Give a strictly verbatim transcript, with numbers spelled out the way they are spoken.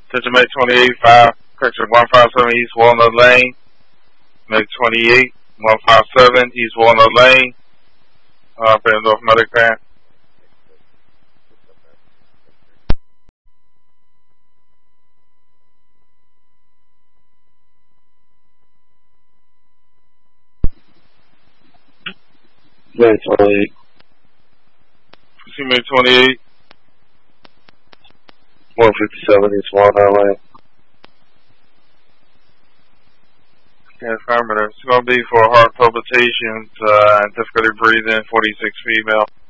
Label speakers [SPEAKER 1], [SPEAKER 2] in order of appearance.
[SPEAKER 1] Attention Meg twenty-eight, five, correction, one five seven East Walnut Lane. Meg twenty-eight, one five seven East Walnut Lane. Uh, for North Medicare.
[SPEAKER 2] Meg twenty-eight.
[SPEAKER 1] Meg twenty-eight.
[SPEAKER 2] one fifty-seven East Walnut Lane.
[SPEAKER 1] Okay, affirmative. It's going to be for heart palpitations uh, and difficulty breathing, forty-six female.